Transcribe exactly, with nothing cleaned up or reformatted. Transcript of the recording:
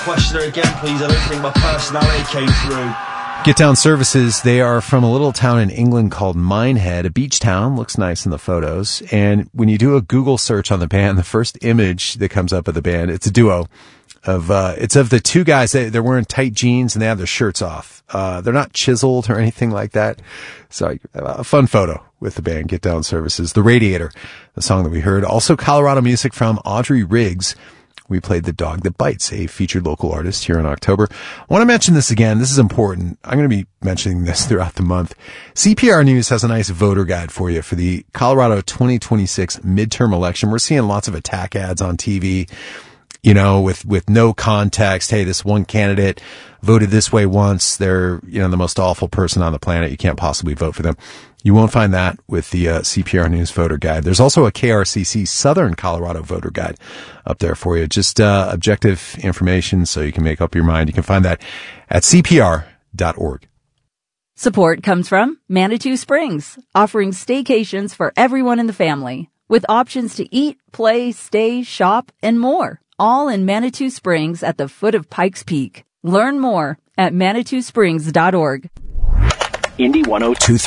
question her again, please. I don't think my personality came through. Get Down Services, they are from a little town in England called Minehead, a beach town. Looks nice in the photos. And when you do a Google search on the band, the first image that comes up of the band, it's a duo of, uh, it's of the two guys. They, they're wearing tight jeans and they have their shirts off. Uh, they're not chiseled or anything like that. So a fun photo with the band Get Down Services. The Radiator, the song that we heard. Also Colorado music from Audrey Riggs. We played The Dog That Bites, a featured local artist here in October. I want to mention this again. This is important. I'm going to be mentioning this throughout the month. C P R News has a nice voter guide for you for the Colorado twenty twenty-six midterm election. We're seeing lots of attack ads on T V, you know, with, with no context. Hey, this one candidate voted this way once. They're, you know, the most awful person on the planet. You can't possibly vote for them. You won't find that with the uh, C P R News voter guide. There's also a K R C C Southern Colorado voter guide up there for you. Just uh, objective information so you can make up your mind. You can find that at C P R dot org. Support comes from Manitou Springs, offering staycations for everyone in the family, with options to eat, play, stay, shop, and more, all in Manitou Springs at the foot of Pikes Peak. Learn more at manitou springs dot org. Indy one oh two.